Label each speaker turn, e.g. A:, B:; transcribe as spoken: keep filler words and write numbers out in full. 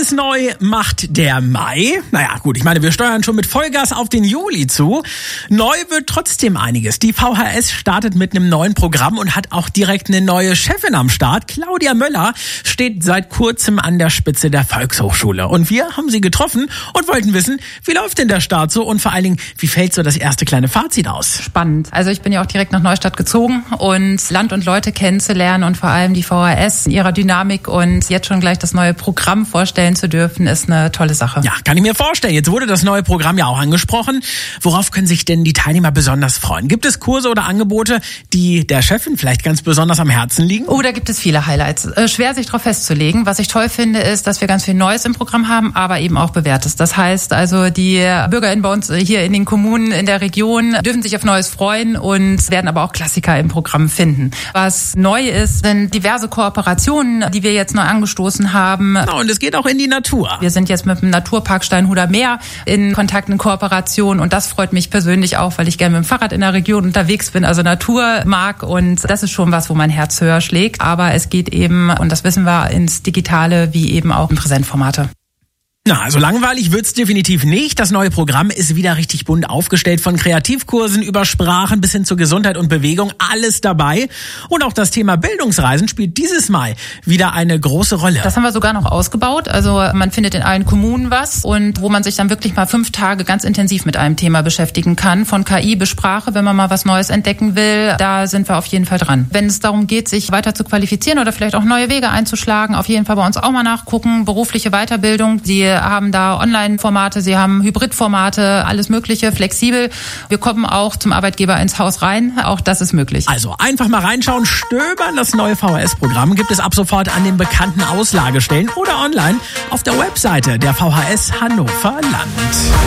A: Alles neu macht der Mai. Naja, gut, ich meine, wir steuern schon mit Vollgas auf den Juli zu. Neu wird trotzdem einiges. Die V H S startet mit einem neuen Programm und hat auch direkt eine neue Chefin am Start. Claudia Möller steht seit kurzem an der Spitze der Volkshochschule. Und wir haben sie getroffen und wollten wissen, wie läuft denn der Start so und vor allen Dingen, wie fällt so das erste kleine Fazit aus?
B: Spannend. Also ich bin ja auch direkt nach Neustadt gezogen und Land und Leute kennenzulernen und vor allem die V H S in ihrer Dynamik und jetzt schon gleich das neue Programm vorstellen zu dürfen, ist eine tolle Sache.
A: Ja, kann ich mir vorstellen. Jetzt wurde das neue Programm ja auch angesprochen. Worauf können sich denn die Teilnehmer besonders freuen? Gibt es Kurse oder Angebote, die der Chefin vielleicht ganz besonders am Herzen liegen?
B: Oh, da gibt es viele Highlights. Äh, schwer sich darauf festzulegen. Was ich toll finde, ist, dass wir ganz viel Neues im Programm haben, aber eben auch Bewährtes. Das heißt also, die BürgerInnen bei uns hier in den Kommunen, in der Region dürfen sich auf Neues freuen und werden aber auch Klassiker im Programm finden. Was neu ist, sind diverse Kooperationen, die wir jetzt neu angestoßen haben.
A: Und es geht auch in die Natur.
B: Wir sind jetzt mit dem Naturpark Steinhuder Meer in Kontakt, in Kooperation und das freut mich persönlich auch, weil ich gerne mit dem Fahrrad in der Region unterwegs bin, also Natur mag und das ist schon was, wo mein Herz höher schlägt. Aber es geht eben, und das wissen wir, ins Digitale wie eben auch in Präsentformate.
A: Na, also langweilig wird's definitiv nicht. Das neue Programm ist wieder richtig bunt aufgestellt, von Kreativkursen über Sprachen bis hin zur Gesundheit und Bewegung, alles dabei. Und auch das Thema Bildungsreisen spielt dieses Mal wieder eine große Rolle.
B: Das haben wir sogar noch ausgebaut. Also man findet in allen Kommunen was und wo man sich dann wirklich mal fünf Tage ganz intensiv mit einem Thema beschäftigen kann. Von K I bis Sprache, wenn man mal was Neues entdecken will, da sind wir auf jeden Fall dran. Wenn es darum geht, sich weiter zu qualifizieren oder vielleicht auch neue Wege einzuschlagen, auf jeden Fall bei uns auch mal nachgucken. Berufliche Weiterbildung, die haben da Online-Formate, sie haben Hybrid-Formate, alles Mögliche, flexibel. Wir kommen auch zum Arbeitgeber ins Haus rein, auch das ist möglich.
A: Also einfach mal reinschauen, stöbern. Das neue V H S-Programm gibt es ab sofort an den bekannten Auslagestellen oder online auf der Webseite der V H S Hannover Land.